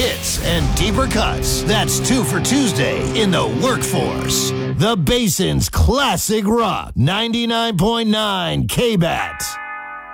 hits and deeper cuts. That's 2 for Tuesday in the workforce. The Basin's Classic Rock 99.9 KBAT.